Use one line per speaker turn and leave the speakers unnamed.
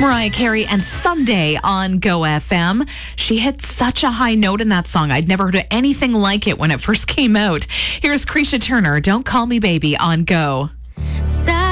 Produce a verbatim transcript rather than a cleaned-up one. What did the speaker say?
Mariah Carey and Sunday on Go F M. She hit such a high note in that song. I'd never heard anything like it when it first came out. Here's Krisha Turner, Don't Call Me Baby on Go.
Stop.